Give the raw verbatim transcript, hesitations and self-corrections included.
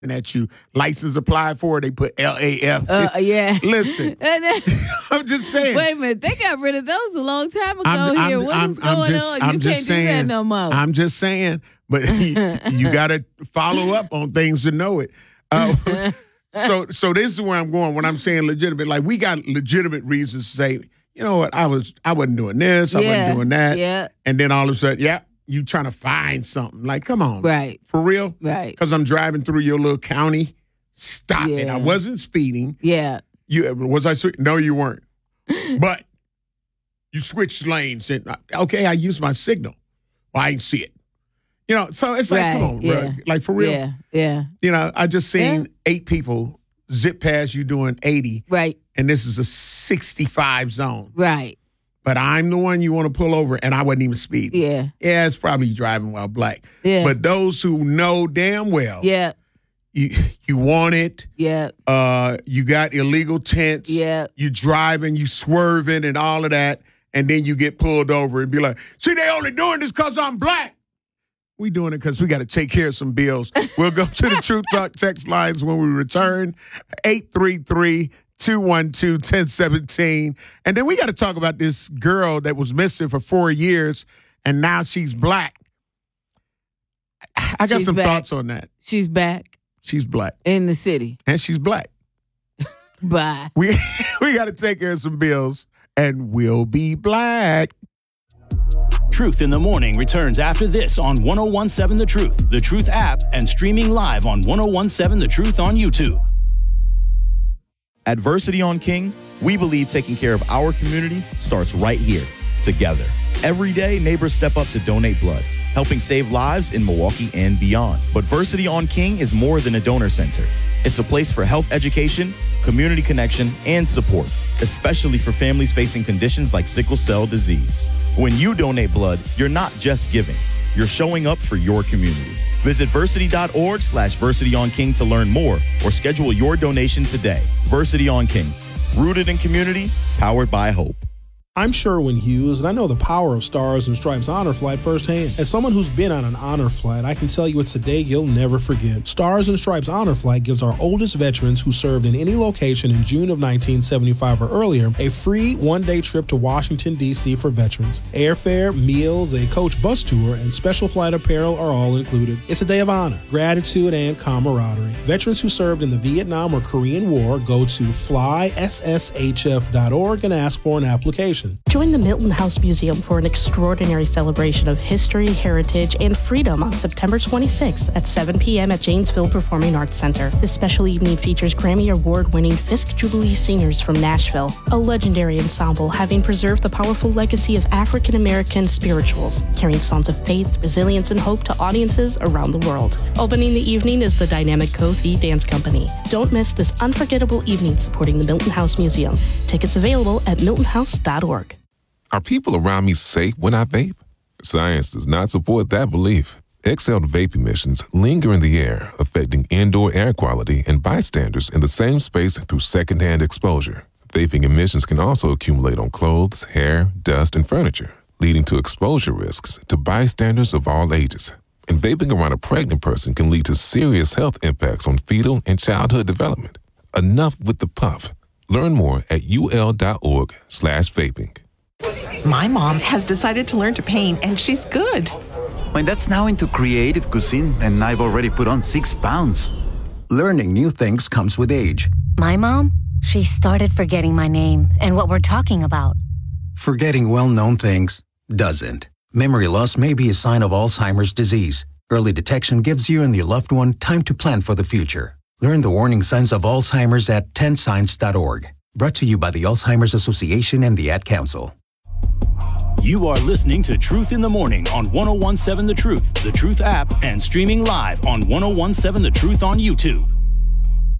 at you. License applied for, they put L A F. Uh, yeah. Listen, I'm just saying. Wait a minute, they got rid of those a long time ago I'm, here. I'm, What I'm, is going I'm just, on? I'm You just can't saying, do that no more. I'm just saying, but you, you got to follow up on things to know it. Uh, so, so this is where I'm going when I'm saying legitimate. Like, we got legitimate reasons to say, you know what, I was, I wasn't doing this, I Yeah, wasn't doing that, yeah. and then all of a sudden, yeah. You trying to find something. Like, come on. Right. For real? Right. Because I'm driving through your little county. Stop it. Yeah. I wasn't speeding. Yeah. You Was I speeding? No, you weren't. But you switched lanes. And, okay, I used my signal. Well, I didn't see it. You know, so it's like, Right, come on, yeah. bro. Like, for real? Yeah, yeah. You know, I just seen Yeah. eight people zip past you doing eighty. Right, And this is a sixty-five zone. right. But I'm the one you want to pull over, and I wasn't even speeding. Yeah, Yeah, it's probably driving while black. Yeah. But those who know damn well, yeah, you you want it, yeah, uh, you got illegal tents, yeah. you driving, you swerving and all of that, and then you get pulled over and be like, see, they only doing this because I'm black. We doing it because we got to take care of some bills. We'll go to the Truth Talk text lines when we return, eight three three, two one two, one zero one seven. And then we got to talk about this girl that was missing for four years, and now she's black. I got She's some back. thoughts on that. She's back She's black, in the city. and she's black. Bye. We we got to take care of some bills, and we'll be black. Truth in the Morning returns after this on one oh one seven The Truth, The Truth app, and streaming live on one oh one seven The Truth on YouTube. At Versity on King, we believe taking care of our community starts right here, together. Every day, neighbors step up to donate blood, helping save lives in Milwaukee and beyond. But Versity on King is more than a donor center. It's a place for health education, community connection, and support, especially for families facing conditions like sickle cell disease. When you donate blood, you're not just giving, you're showing up for your community. Visit versity.org slash versity on king to learn more or schedule your donation today. Versity on King, rooted in community, powered by hope. I'm Sherwin Hughes, and I know the power of Stars and Stripes Honor Flight firsthand. As someone who's been on an honor flight, I can tell you it's a day you'll never forget. Stars and Stripes Honor Flight gives our oldest veterans who served in any location in June of nineteen seventy-five or earlier a free one-day trip to Washington, D C for veterans. Airfare, meals, a coach bus tour, and special flight apparel are all included. It's a day of honor, gratitude, and camaraderie. Veterans who served in the Vietnam or Korean War go to fly s s h f dot org and ask for an application. Join the Milton House Museum for an extraordinary celebration of history, heritage, and freedom on September twenty-sixth at seven p.m. at Janesville Performing Arts Center. This special evening features Grammy Award-winning Fisk Jubilee singers from Nashville, a legendary ensemble having preserved the powerful legacy of African-American spirituals, carrying songs of faith, resilience, and hope to audiences around the world. Opening the evening is the dynamic Kofi Dance Company. Don't miss this unforgettable evening supporting the Milton House Museum. Tickets available at milton house dot org. Are people around me safe when I vape? Science does not support that belief. Exhaled vape emissions linger in the air, affecting indoor air quality and bystanders in the same space through secondhand exposure. Vaping emissions can also accumulate on clothes, hair, dust, and furniture, leading to exposure risks to bystanders of all ages. And vaping around a pregnant person can lead to serious health impacts on fetal and childhood development. Enough with the puff. Learn more at ul.org slash vaping. My mom has decided to learn to paint, and she's good. My dad's now into creative cuisine, and I've already put on six pounds. Learning new things comes with age. My mom, she started forgetting my name and what we're talking about. Forgetting well-known things doesn't. Memory loss may be a sign of Alzheimer's disease. Early detection gives you and your loved one time to plan for the future. Learn the warning signs of Alzheimer's at ten signs dot org. Brought to you by the Alzheimer's Association and the Ad Council. You are listening to Truth in the Morning on one oh one seven The Truth, The Truth app, and streaming live on one oh one seven The Truth on YouTube.